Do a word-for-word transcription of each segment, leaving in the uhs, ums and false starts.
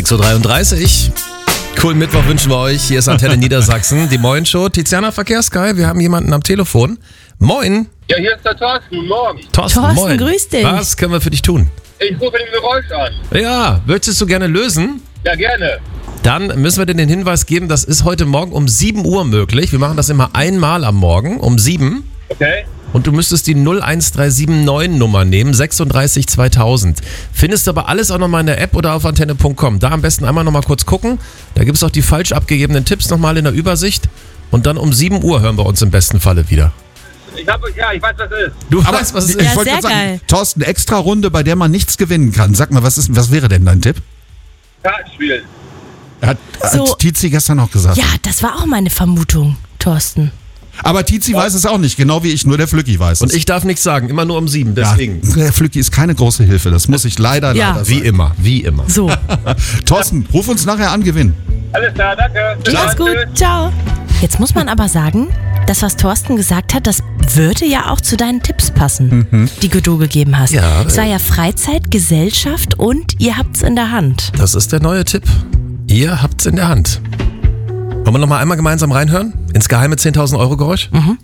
sechs Uhr dreiunddreißig. Coolen Mittwoch wünschen wir euch. Hier ist Antenne Niedersachsen, die Moin-Show. Tiziana Verkehrsgeil, wir haben jemanden am Telefon. Moin. Ja, hier ist der Thorsten. Guten Morgen. Thorsten, Thorsten, moin. grüß dich. Was können wir für dich tun? Ich rufe den Geräusch an. Ja, möchtest du gerne lösen? Ja, gerne. Dann müssen wir dir den Hinweis geben, das ist heute Morgen um sieben Uhr möglich. Wir machen das immer einmal am Morgen, um sieben. Okay. Und du müsstest die null eins drei sieben neun Nummer nehmen, sechsunddreißig zweitausend. Findest du aber alles auch nochmal in der App oder auf antenne punkt com. Da am besten einmal nochmal kurz gucken. Da gibt es auch die falsch abgegebenen Tipps nochmal in der Übersicht. Und dann um sieben Uhr hören wir uns im besten Falle wieder. Ich hab, ja, ich weiß, was es ist. Du Aber weißt, was es ich ist. wollte sehr gerade sagen, geil. Thorsten, extra Runde, bei der man nichts gewinnen kann. Sag mal, was, ist, was wäre denn dein Tipp? Kartenspielen. Hat, So. hat Tizi gestern auch gesagt. Ja, das war auch meine Vermutung, Thorsten. Aber Tizi weiß es auch nicht, genau wie ich, nur der Flücki weiß es. Und ich darf nichts sagen, immer nur um sieben, deswegen. Ja, der Flücki ist keine große Hilfe, das muss ich leider, Ja. leider Wie sagen. immer, wie immer. So, Thorsten, ruf uns nachher an, gewinn. Alles klar, danke. Bis mach's dann, gut, tschüss. ciao. Jetzt muss man aber sagen, das, was Thorsten gesagt hat, das würde ja auch zu deinen Tipps passen, die du gegeben hast. Ja, Es war ja Freizeit, Gesellschaft und ihr habt's in der Hand. Das ist der neue Tipp. Ihr habt's in der Hand. Wollen wir nochmal einmal gemeinsam reinhören? Ins geheime zehntausend Euro Geräusch? Mhm.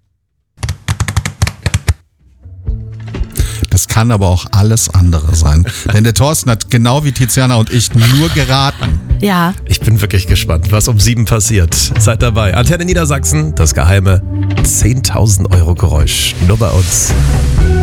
Das kann aber auch alles andere sein. Denn der Thorsten hat genau wie Tiziana und ich nur geraten. Ja. Ich bin wirklich gespannt, was um sieben passiert. Seid dabei. Antenne Niedersachsen, das geheime zehntausend Euro Geräusch. Nur bei uns.